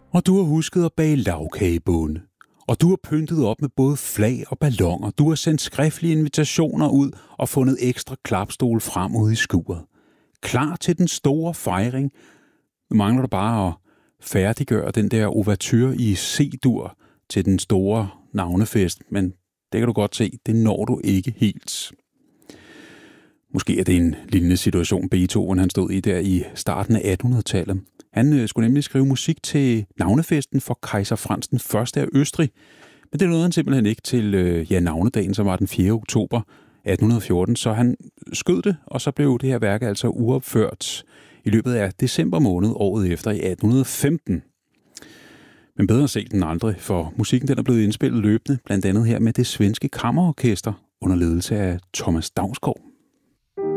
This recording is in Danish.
Og du har husket at bage lagkagebunde. Og du har pyntet op med både flag og balloner. Du har sendt skriftlige invitationer ud og fundet ekstra klapstol frem ude i skuret. Klar til den store fejring. Nu mangler du bare at færdiggøre den der ouverture i C-dur til den store navnefest, men det kan du godt se, det når du ikke helt. Måske er det en lignende situation, Beethoven han stod i der i starten af 1800-tallet. Han skulle nemlig skrive musik til navnefesten for kejser Frans den første af Østrig, men det nåede han simpelthen ikke til navnedagen, som var den 4. oktober 1814, så han skød det, og så blev det her værk altså uopført i løbet af december måned året efter i 1815. Men bedre set end aldrig, for musikken den er blevet indspillet løbende, blandt andet her med det svenske kammerorkester under ledelse af Thomas Dausgaard.